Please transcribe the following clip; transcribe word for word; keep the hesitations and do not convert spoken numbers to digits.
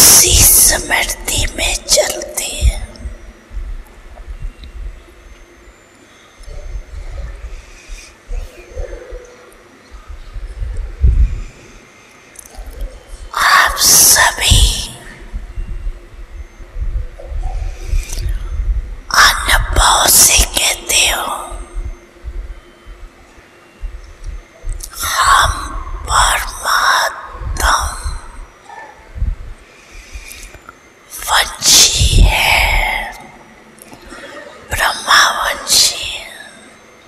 उसी स्मृति में चलती है। आप सभी अनुभव से कहते हो